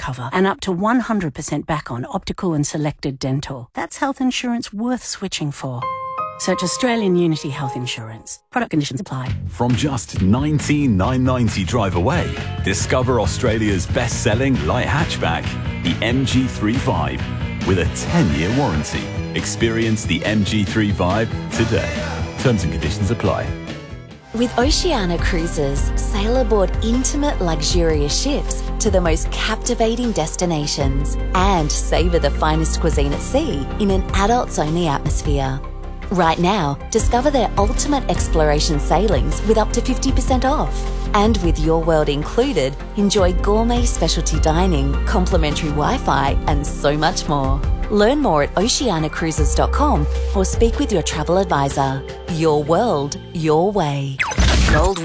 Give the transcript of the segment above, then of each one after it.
cover and up to 100% back on optical and selected dental. That's health insurance worth switching for. Search Australian Unity Health Insurance. Product conditions apply. From just $19,990 drive away, discover Australia's best-selling light hatchback, the MG3 Vibe, with a 10-year warranty. Experience the MG3 Vibe today. Terms and conditions apply. With Oceania Cruises, sail aboard intimate, luxurious ships to the most captivating destinations and savour the finest cuisine at sea in an adults-only atmosphere. Right now, discover their ultimate exploration sailings with up to 50% off. And with Your World included, enjoy gourmet specialty dining, complimentary Wi-Fi and so much more. Learn more at oceanacruises.com or speak with your travel advisor. Your world, your way. Gold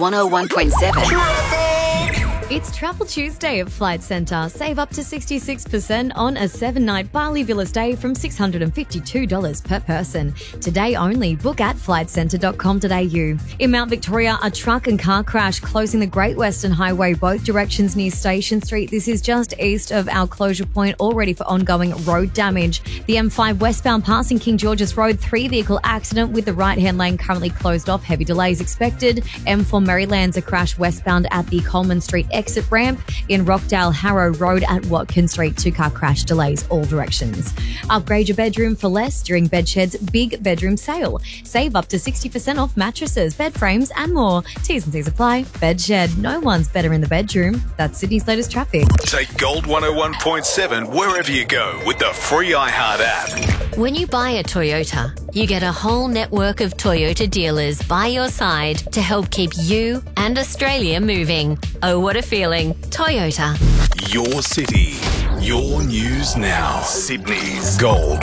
101.7. It's Travel Tuesday at Flight Centre. Save up to 66% on a 7-night Bali Villa stay from $652 per person. Today only. Book at flightcentre.com.au. In Mount Victoria, a truck and car crash closing the Great Western Highway both directions near Station Street. This is just east of our closure point, all ready for ongoing road damage. The M5 westbound passing King George's Road, 3-vehicle accident with the right-hand lane currently closed off. Heavy delays expected. M4 Maryland's a crash westbound at the Coleman Street exit ramp. In Rockdale, Harrow Road at Watkins Street, 2-car crash delays all directions. Upgrade your bedroom for less during Bedshed's big bedroom sale. Save up to 60% off mattresses, bed frames and more. T's and C's apply. Bedshed, no one's better in the bedroom. That's Sydney's latest traffic. Take Gold 101.7 wherever you go with the free iHeart app. When you buy a Toyota, you get a whole network of Toyota dealers by your side to help keep you and Australia moving. Oh, what a feeling. Toyota. Your city, your news now. Sydney's Gold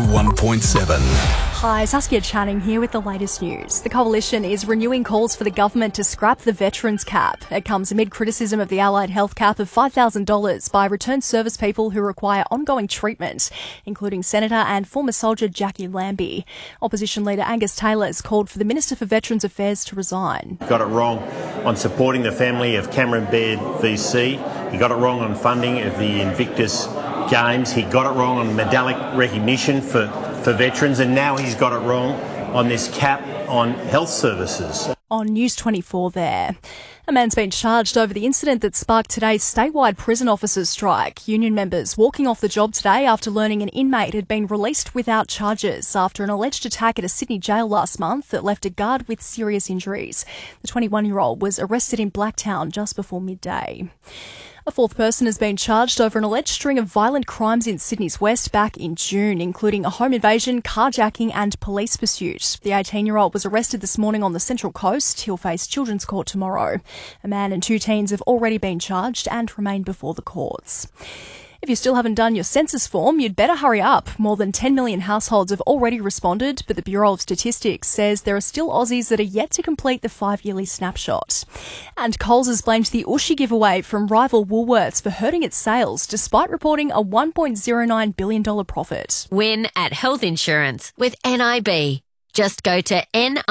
101.7. Hi, Saskia Channing here with the latest news. The Coalition is renewing calls for the government to scrap the veterans cap. It comes amid criticism of the allied health cap of $5,000 by returned service people who require ongoing treatment, including Senator and former soldier Jackie Lambie. Opposition leader Angus Taylor has called for the Minister for Veterans Affairs to resign. Got it wrong on supporting the family of Cameron Baird VC. He got it wrong on funding of the Invictus Games. He got it wrong on medallic recognition for veterans, and now he's got it wrong on this cap on health services. On News 24 there. A man's been charged over the incident that sparked today's statewide prison officers' strike. Union members walking off the job today after learning an inmate had been released without charges after an alleged attack at a Sydney jail last month that left a guard with serious injuries. The 21-year-old was arrested in Blacktown just before midday. A fourth person has been charged over an alleged string of violent crimes in Sydney's West back in June, including a home invasion, carjacking and police pursuit. The 18-year-old was arrested this morning on the Central Coast. He'll face children's court tomorrow. A man and 2 teens have already been charged and remain before the courts. If you still haven't done your census form, you'd better hurry up. More than 10 million households have already responded, but the Bureau of Statistics says there are still Aussies that are yet to complete the 5-yearly snapshot. And Coles has blamed the Ooshie giveaway from rival Woolworths for hurting its sales, despite reporting a $1.09 billion profit. Win at health insurance with NIB. Just go to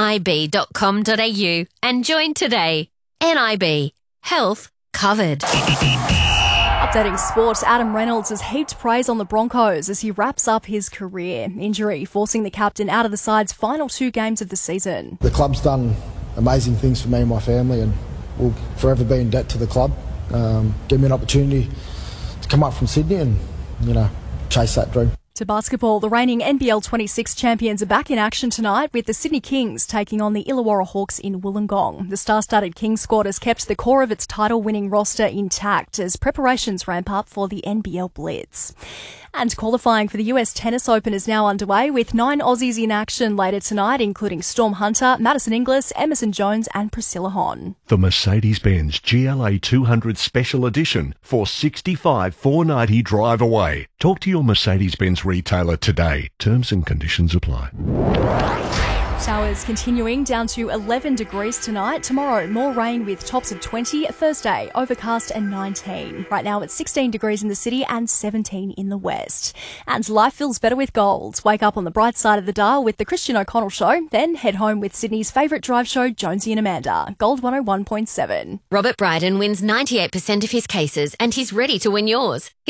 nib.com.au and join today. NIB. Health covered. Updating sport, Adam Reynolds has heaped praise on the Broncos as he wraps up his career. Injury forcing the captain out of the side's final 2 games of the season. The club's done amazing things for me and my family, and will forever be in debt to the club. Give me an opportunity to come up from Sydney and, chase that dream. To basketball, the reigning NBL 26 champions are back in action tonight with the Sydney Kings taking on the Illawarra Hawks in Wollongong. The star-studded Kings squad has kept the core of its title-winning roster intact as preparations ramp up for the NBL Blitz. And qualifying for the US Tennis Open is now underway with 9 Aussies in action later tonight, including Storm Hunter, Madison Inglis, Emerson Jones and Priscilla Hon. The Mercedes-Benz GLA 200 Special Edition for $65,490 drive away. Talk to your Mercedes-Benz retailer today. Terms and conditions apply. Showers continuing down to 11 degrees tonight. Tomorrow, more rain with tops of 20. Thursday, overcast and 19. Right now, it's 16 degrees in the city and 17 in the west. And life feels better with gold. Wake up on the bright side of the dial with the Christian O'Connell Show. Then head home with Sydney's favourite drive show, Jonesy and Amanda. Gold 101.7. Robert Bryden wins 98% of his cases and he's ready to win yours.